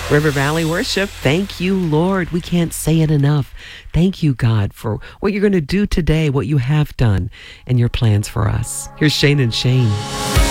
River Valley Worship, thank you, Lord. We can't say it enough. Thank you, God, for what you're going to do today, what you have done, and your plans for us. Here's Shane and Shane.